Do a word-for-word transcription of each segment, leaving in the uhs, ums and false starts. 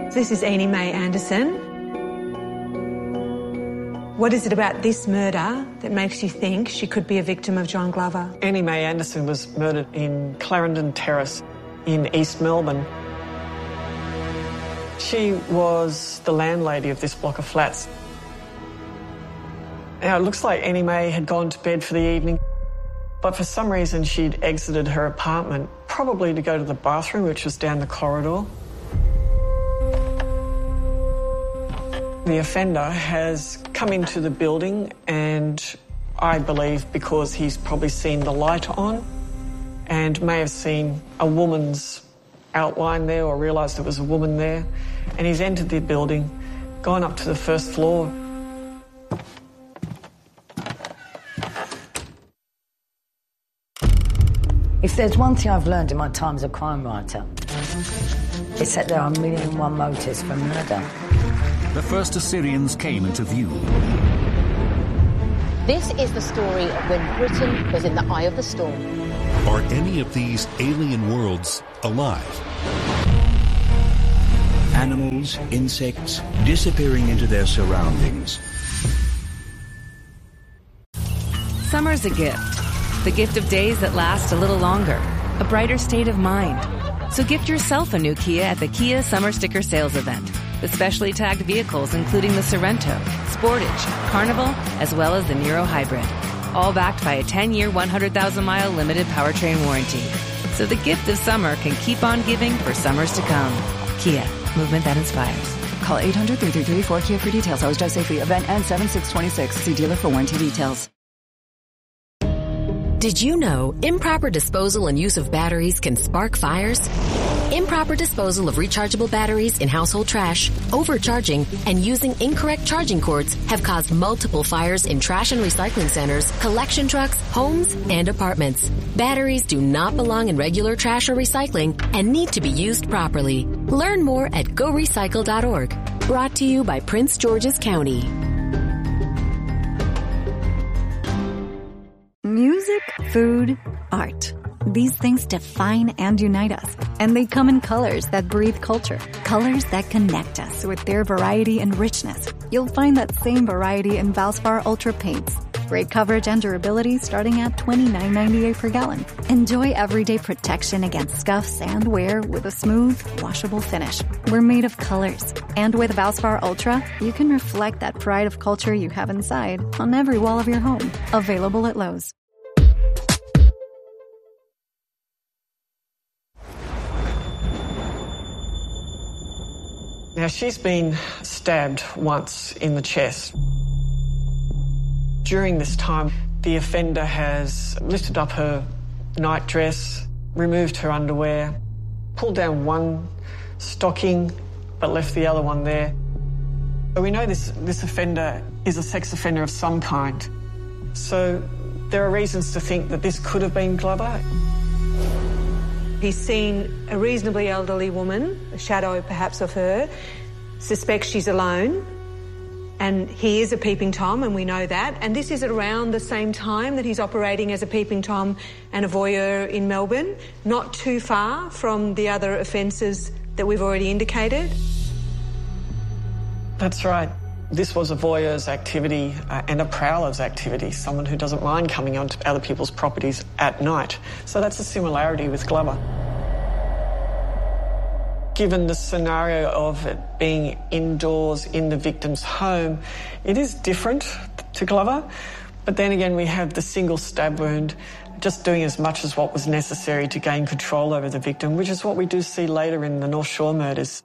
This is Annie Mae Anderson. What is it about this murder that makes you think she could be a victim of John Glover? Annie Mae Anderson was murdered in Clarendon Terrace in East Melbourne. She was the landlady of this block of flats. Now, it looks like Annie Mae had gone to bed for the evening, but for some reason she'd exited her apartment, probably to go to the bathroom, which was down the corridor. The offender has come into the building, and I believe because he's probably seen the light on and may have seen a woman's outline there or realised there was a woman there, and he's entered the building, gone up to the first floor. If there's one thing I've learned in my time as a crime writer, it's that there are a million and one motives for murder. The first Assyrians came into view. This is the story of when Britain was in the eye of the storm. Are any of these alien worlds alive? Animals, insects, disappearing into their surroundings. Summer's a gift. The gift of days that last a little longer. A brighter state of mind. So gift yourself a new Kia at the Kia Summer Sticker Sales Event. With specially tagged vehicles including the Sorento, Sportage, Carnival, as well as the Niro Hybrid. All backed by a ten-year, one hundred thousand mile limited powertrain warranty. So the gift of summer can keep on giving for summers to come. Kia, movement that inspires. Call eight hundred, three three three, four K I A for details. Always drive safely. Event ends seven six twenty-six. See dealer for warranty details. Did you know improper disposal and use of batteries can spark fires? Improper disposal of rechargeable batteries in household trash, overcharging, and using incorrect charging cords have caused multiple fires in trash and recycling centers, collection trucks, homes, and apartments. Batteries do not belong in regular trash or recycling and need to be used properly. Learn more at go recycle dot org. Brought to you by Prince George's County. Music, food, art. These things define and unite us. And they come in colors that breathe culture. Colors that connect us with their variety and richness. You'll find that same variety in Valspar Ultra paints. Great coverage and durability starting at twenty-nine ninety-eight per gallon. Enjoy everyday protection against scuffs and wear with a smooth, washable finish. We're made of colors. And with Valspar Ultra, you can reflect that pride of culture you have inside on every wall of your home. Available at Lowe's. Now, she's been stabbed once in the chest. During this time, the offender has lifted up her nightdress, removed her underwear, pulled down one stocking, but left the other one there. But we know this, this offender is a sex offender of some kind. So there are reasons to think that this could have been Glover. He's seen a reasonably elderly woman, a shadow perhaps of her, suspects she's alone, and he is a peeping Tom, and we know that. And this is around the same time that he's operating as a peeping Tom and a voyeur in Melbourne, not too far from the other offences that we've already indicated. That's right. This was a voyeur's activity uh, and a prowler's activity, someone who doesn't mind coming onto other people's properties at night. So that's a similarity with Glover. Given the scenario of it being indoors in the victim's home, it is different to Glover. But then again, we have the single stab wound just doing as much as what was necessary to gain control over the victim, which is what we do see later in the North Shore murders.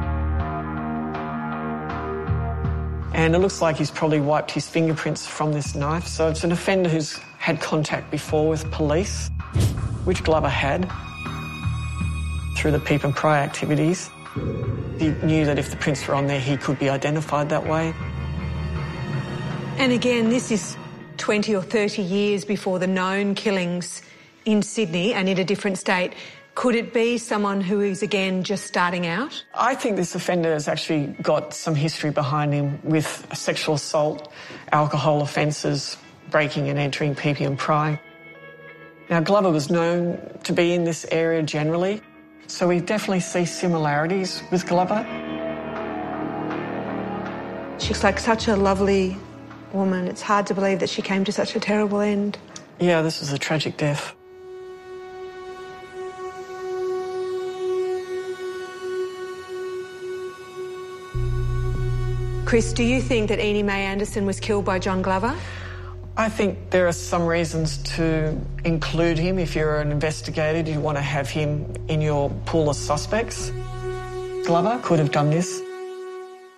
And it looks like he's probably wiped his fingerprints from this knife. So it's an offender who's had contact before with police, which Glover had through the peep and pry activities. He knew that if the prints were on there, he could be identified that way. And again, this is twenty or thirty years before the known killings in Sydney and in a different state. Could it be someone who is, again, just starting out? I think this offender has actually got some history behind him with sexual assault, alcohol offences, breaking and entering, peeping and prying. Now, Glover was known to be in this area generally, so we definitely see similarities with Glover. She's like such a lovely woman. It's hard to believe that she came to such a terrible end. Yeah, this was a tragic death. Chris, do you think that Eni Mae Anderson was killed by John Glover? I think there are some reasons to include him. If you're an investigator, you want to have him in your pool of suspects. Glover could have done this.